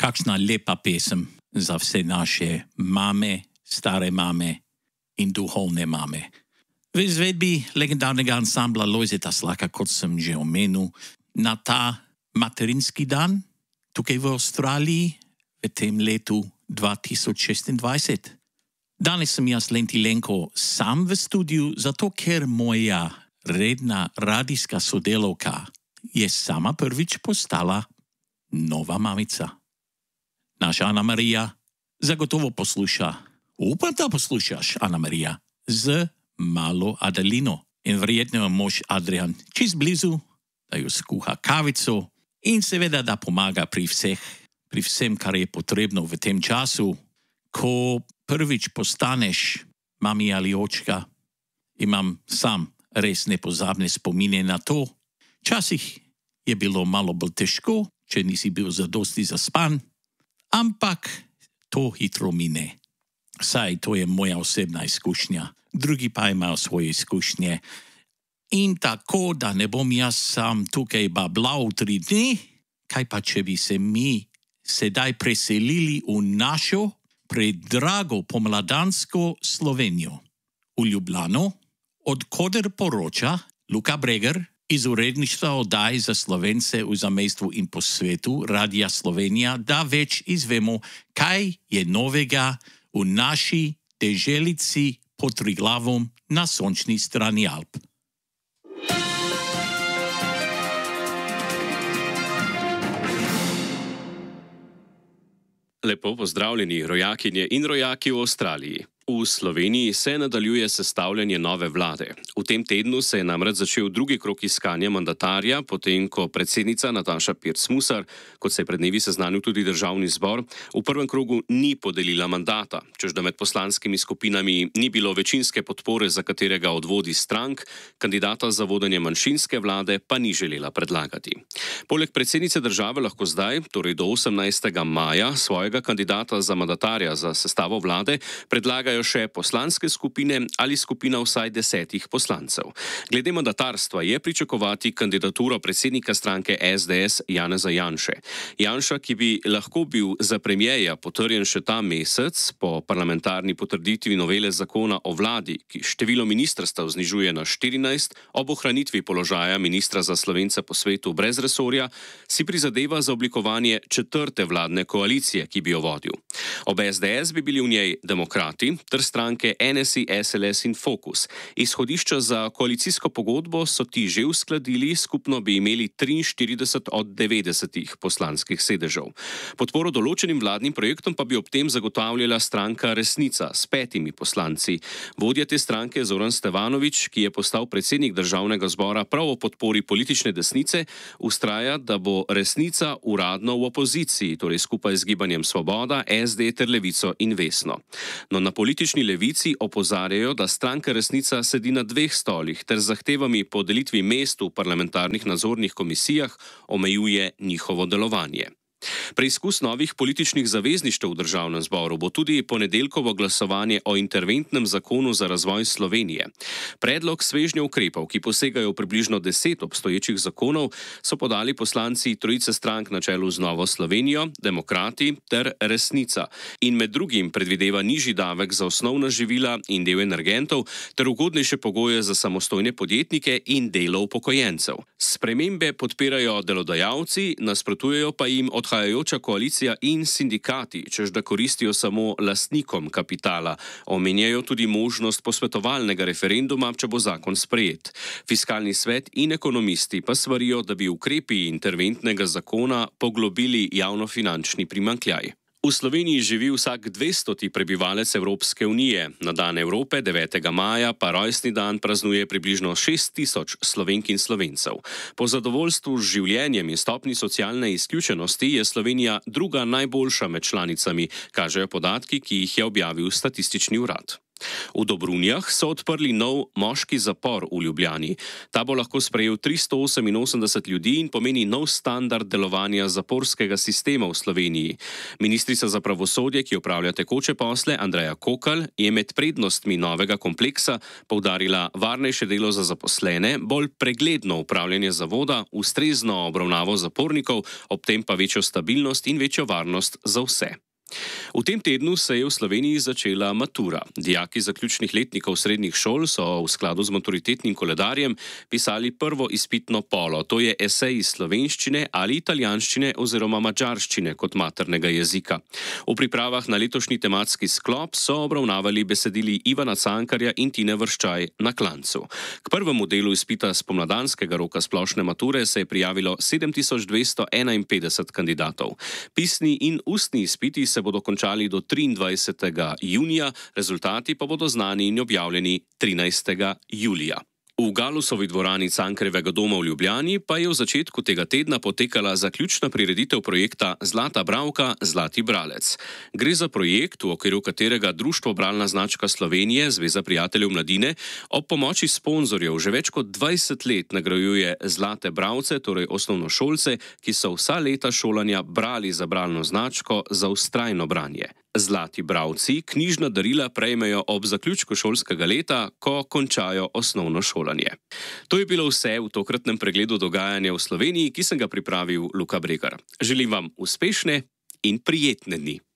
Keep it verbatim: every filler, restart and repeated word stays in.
Kakšna lepa pesem za vse naše mame, stare mame in duhovne mame. V izvedbi legendarnega ansambla Lojzeta Slaka, kot sem že omenil, na ta materinski dan, tukaj v Avstraliji, v tem letu dva tisoč šestindvajset. Danes sem jaz, Lenti Lenko, sam v studiu, zato ker moja redna radijska sodelavka je sama prvič postala nova mamica. Naša Ana Marija zagotovo posluša, upam, da poslušaš, Ana Marija, z malo Adelino. In verjetno je mož Adrian čist blizu, da jo skuha kavico in seveda, da pomaga pri vseh, pri vsem, kar je potrebno v tem času, ko prvič postaneš mami ali očka. Imam sam res nepozabne spomine na to. Včasih je bilo malo bolj težko, če nisi bil zadosti zaspan, ampak to hitro mine. Saj to je moja osebna izkušnja, drugi pa imajo svoje izkušnje. In tako, da ne bom jaz sam tukaj bablal tri dni, kaj pa če bi se mi sedaj preselili v našo predrago pomladansko Slovenijo, v Ljubljano, odkoder poroča Luka Bregar iz uredništva oddaj za Slovence v zamejstvu in po svetu Radia Slovenija, da več izvemo, kaj je novega v naši deželici pod Triglavom na sončni strani Alp. Lepo pozdravljeni, rojakinje in rojaki v Avstraliji. V Sloveniji se nadaljuje sestavljanje nove vlade. V tem tednu se je namreč začel drugi krog iskanja mandatarja, potem ko predsednica Nataša Pirc Musar, kot se je pred dnevi seznanil tudi državni zbor, v prvem krogu ni podelila mandata, čež da med poslanskimi skupinami ni bilo večinske podpore za katerega od vodij strank, kandidata za vodenje manjšinske vlade pa ni želela predlagati. Poleg predsednice države lahko zdaj, torej do osemnajstega maja, svojega kandidata za mandatarja za sestavo vlade predlagajo še poslanske skupine ali skupina vsaj desetih poslancev. Glede mandatarstva je pričakovati kandidaturo predsednika stranke S D S Janeza Janše. Janša, ki bi lahko bil za premierja potrjen še ta mesec po parlamentarni potrditvi novele zakona o vladi, ki število ministrstev znižuje na štirinajst, ob ohranitvi položaja ministra za Slovence po svetu brez resorja, si prizadeva za oblikovanje četrte vladne koalicije, ki bi jo vodil. Ob S D S bi bili v njej demokrati ter stranke N S I, S L S in Fokus. Izhodišča za koalicijsko pogodbo so ti že uskladili, skupno bi imeli triinštirideset od devetdesetih poslanskih sedežev. Podporo določenim vladnim projektom pa bi ob tem zagotavljala stranka Resnica s petimi poslanci. Vodja te stranke Zoran Stevanović, ki je postal predsednik državnega zbora prav o podpori politične desnice, vztraja, da bo Resnica uradno v opoziciji, torej skupaj z Gibanjem Svoboda, S D ter Levico in Vesno. No, na politični levici opozarjajo, da stranka Resnica sedi na dveh stolih ter z zahtevami po delitvi mest v parlamentarnih nadzornih komisijah omejuje njihovo delovanje. Preizkus novih političnih zavezništev v državnem zboru bo tudi ponedeljkovo glasovanje o interventnem zakonu za razvoj Slovenije. Predlog svežnja ukrepov, ki posegajo v približno deset obstoječih zakonov, so podali poslanci trojice strank na čelu z Novo Slovenijo, Demokrati ter Resnica in med drugim predvideva nižji davek za osnovna živila in del energentov ter ugodnejše pogoje za samostojne podjetnike in delo upokojencev. Spremembe podpirajo delodajalci, nasprotujejo pa jim odhajajoča koalicija in sindikati, čež da koristijo samo lastnikom kapitala. Omenjajo tudi možnost posvetovalnega referenduma, če bo zakon sprejet. Fiskalni svet in ekonomisti pa svarijo, da bi ukrepi interventnega zakona poglobili javnofinančni primanjkljaj. V Sloveniji živi vsak dvestoti prebivalec Evropske unije. Na dan Evrope, devetega maja, pa rojstni dan praznuje približno šest tisoč Slovenk in Slovencev. Po zadovoljstvu z življenjem in stopnji socialne izključenosti je Slovenija druga najboljša med članicami, kažejo podatki, ki jih je objavil Statistični urad. V Dobrunjah so odprli nov moški zapor v Ljubljani. Ta bo lahko sprejel tristo oseminosemdeset ljudi in pomeni nov standard delovanja zaporskega sistema v Sloveniji. Ministrica za pravosodje, ki opravlja tekoče posle, Andreja Kokalj, je med prednostmi novega kompleksa poudarila varnejše delo za zaposlene, bolj pregledno upravljanje zavoda, ustrezno obravnavo zapornikov, ob tem pa večjo stabilnost in večjo varnost za vse. V tem tednu se je v Sloveniji začela matura. Dijaki zaključnih letnikov srednjih šol so v skladu z maturitetnim koledarjem pisali prvo izpitno polo, to je esej iz slovenščine ali italijanščine oziroma madžarščine kot maternega jezika. V pripravah na letošnji tematski sklop so obravnavali besedili Ivana Cankarja in Tine Vrščaj Na klancu. K prvemu delu izpita spomladanskega roka splošne mature se je prijavilo sedem tisoč dvesto enainpetdeset kandidatov. Pisni in ustni izpiti se bodo končali do triindvajsetega junija, rezultati pa bodo znani in objavljeni trinajstega julija. V Galusovi dvorani Cankarjevega doma v Ljubljani pa je v začetku tega tedna potekala zaključna prireditev projekta Zlata bralka, Zlati bralec. Gre za projekt, v okviru katerega Društvo Bralna značka Slovenije, Zveza prijateljev mladine, ob pomoči sponzorjev že več kot dvajset let nagrajuje zlate bralce, torej osnovnošolce, ki so vsa leta šolanja brali za bralno značko za vztrajno branje. Zlati bralci knjižna darila prejmejo ob zaključku šolskega leta, ko končajo osnovno šolanje. To je bilo vse v tokratnem pregledu dogajanja v Sloveniji, ki sem ga pripravil Luka Bregar. Želim vam uspešne in prijetne dni.